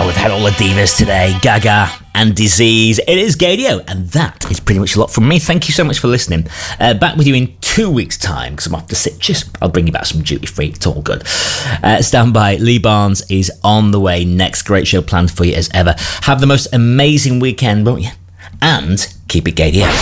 We've had all the divas today, Gaga and Disease. It is Gadio, and that is pretty much a lot from me. Thank you so much for listening. Back with you in 2 weeks' time, because I'm off to Sitges. I'll bring you back some duty free. It's all good. Stand by. Lee Barnes is on the way next. Great show planned for you as ever. Have the most amazing weekend, won't you? And keep it Gadio.